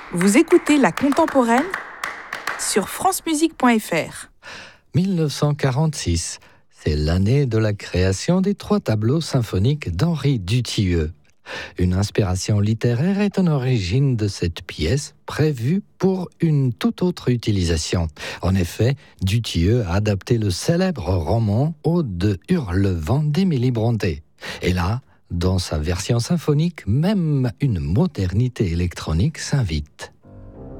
Vous écoutez La Contemporaine sur francemusique.fr. 1946, c'est l'année de la création des 3 tableaux symphoniques d'Henri Dutilleux. Une inspiration littéraire est en origine de cette pièce, prévue pour une toute autre utilisation. En effet, Dutilleux a adapté le célèbre roman Aude de Hurlevent d'Émilie Brontë. Et là, dans sa version symphonique, même une modernité électronique s'invite.